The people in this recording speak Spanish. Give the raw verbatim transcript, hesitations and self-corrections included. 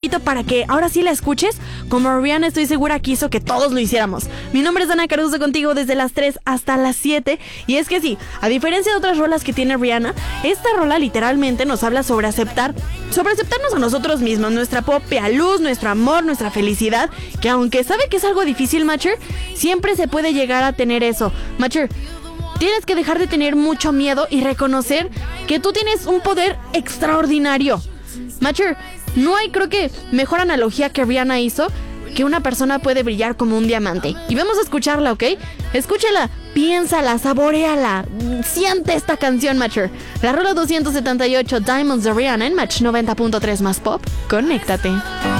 poquito para que ahora sí la escuches, como Rihanna estoy segura quiso que todos lo hiciéramos. Mi nombre es Ana Caruso, contigo desde las tres hasta las siete. Y es que sí, a diferencia de otras rolas que tiene Rihanna, esta rola literalmente nos habla sobre aceptar, sobre aceptarnos a nosotros mismos, nuestra propia luz, nuestro amor, nuestra felicidad, que aunque sabe que es algo difícil, Macher, siempre se puede llegar a tener eso. Macher, tienes que dejar de tener mucho miedo y reconocer que tú tienes un poder extraordinario. Macher, no hay, creo que, mejor analogía que Rihanna hizo, que una persona puede brillar como un diamante. Y vamos a escucharla, ¿ok? Escúchala, piénsala, saboréala, siente esta canción, Macher. La rola doscientos setenta y ocho, Diamonds de Rihanna en Match noventa punto tres más Pop. Conéctate.